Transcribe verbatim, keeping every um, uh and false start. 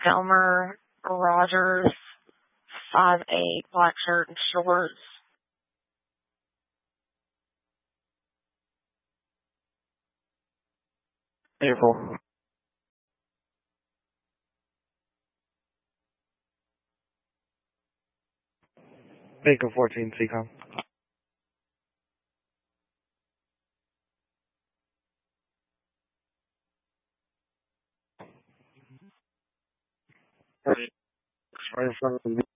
Elmer Rogers, five eight, black shirt and shorts. April. Baker fourteen, C COM. Right in front of me.